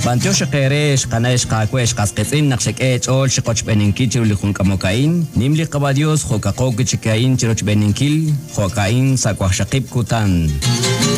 Panteo Shakere, Shkana Shkakwe, Shkasketin, Nakshake, all Shikoch Beninkichir, Likunkamokain, Nimli Kabadios, Hokakok Chikain, Chiroch Beninkil, Hokain, Sakwashakip Kutan.